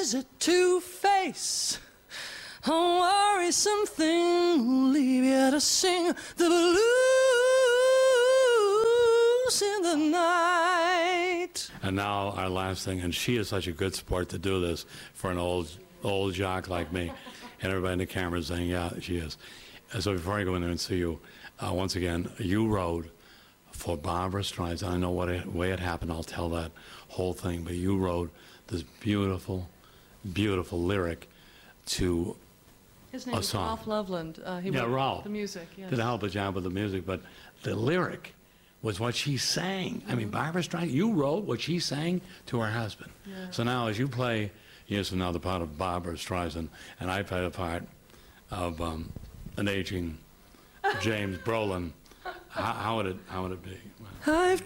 is a two-face, a worrisome thing will leave you to sing the blues in the night. And now our last thing, and she is such a good sport to do this for an old jock like me. And everybody in the camera is saying, yeah, she is. So before I go in there and see you, once again, you wrote for Barbra Streisand. I know way it happened. I'll tell that whole thing. But you wrote this beautiful, beautiful lyric to His name a is song. Ralph Loveland. He Yeah, wrote Ralph. the music. Yes. Did a hell of a job with the music, but the lyric was what she sang. I mean, Barbra Streisand, you wrote what she sang to her husband. Yeah. So now as you play years from now the part of Barbra Streisand, and I play the part of an aging James Brolin, how would it be? I've